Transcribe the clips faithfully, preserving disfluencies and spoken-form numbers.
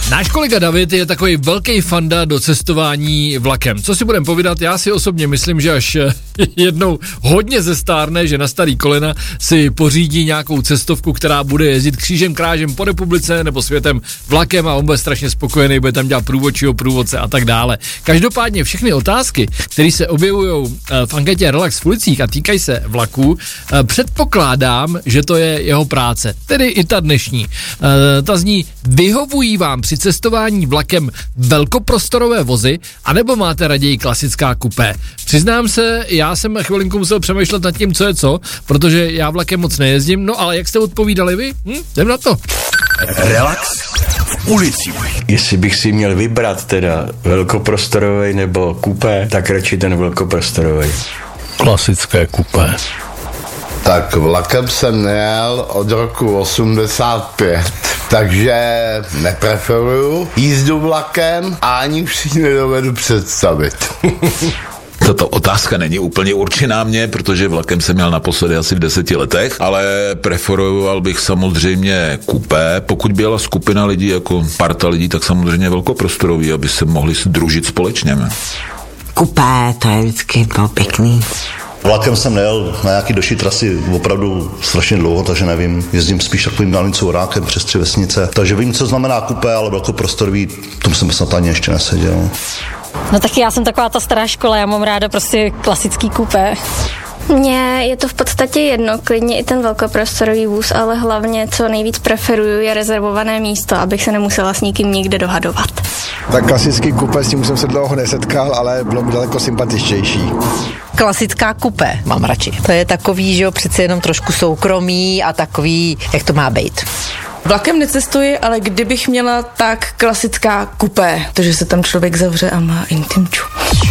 Náš kolega David je takový velký fanda do cestování vlakem. Co si budeme povídat, já si osobně myslím, že až jednou hodně zestárne, že na starý kolena si pořídí nějakou cestovku, která bude jezdit křížem krážem po republice nebo světem vlakem a on bude strašně spokojený, bude tam dělat průvodčího průvodce a tak dále. Každopádně všechny otázky, které se objevují v anketě Relax v ulicích a týkají se vlaků, předpokládám, že to je jeho práce, tedy i ta dnešní. Ta zní: vyhovují vám při cestování vlakem velkoprostorové vozy, anebo máte raději klasická kupé? Přiznám se, já jsem chvilinku musel přemýšlet nad tím, co je co, protože já vlakem moc nejezdím, no ale jak jste odpovídali vy? Hm, jdem na to. Relax v ulici. Jestli bych si měl vybrat teda velkoprostorovej nebo kupé, tak radši ten velkoprostorovej. Klasické kupé. Tak vlakem jsem nejel od roku osmdesát pět, takže nepreferuju jízdu vlakem a ani už si nedovedu představit. Tato otázka není úplně určená mě, protože vlakem jsem měl naposledy asi v deseti letech, ale preferoval bych samozřejmě kupé. Pokud byla skupina lidí, jako parta lidí, tak samozřejmě velkoprostorový, aby se mohli sdružit společně. Kupé, to je vždycky bylo pěkný. Vlakem jsem nejel na nějaký další trasy opravdu strašně dlouho, takže nevím, jezdím spíš takovým dálnicou rákem přes tři vesnice, takže vím, co znamená kupé, ale velkoprostorový, tomu jsem snad ani ještě neseděl. No taky já jsem taková ta stará škola, já mám ráda prostě klasický kupé. Mně je to v podstatě jedno, klidně i ten velkoprostorový vůz, ale hlavně co nejvíc preferuju je rezervované místo, abych se nemusela s nikým nikde dohadovat. Tak klasický kupé, s tím jsem se dlouho nesetkal, ale bylo mi daleko sympatičtější. Klasická kupé mám radši. To je takový, že jo, přece jenom trošku soukromý a takový, jak to má být. Vlakem necestuji, ale kdybych měla, tak klasická kupé, protože se tam člověk zavře a má intimču.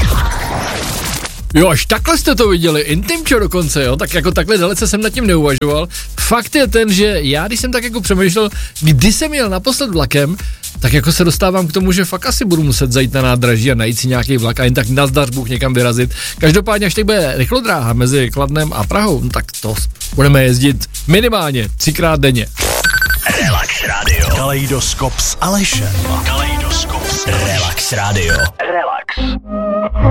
Jo, až takhle jste to viděli, intimčo dokonce, jo, tak jako takhle dalece jsem nad tím neuvažoval. Fakt je ten, že já, když jsem tak jako přemýšlel, kdy jsem jel naposled vlakem, tak jako se dostávám k tomu, že fakt asi budu muset zajít na nádraží a najít si nějaký vlak a jen tak nazdař Bůh někam vyrazit. Každopádně, až teď bude rychlodráha mezi Kladnem a Prahou, no tak to budeme jezdit minimálně třikrát denně. Relax Radio. Kaleidoskop s Alešem. Kaleidoskop s Relax Radio. Relax.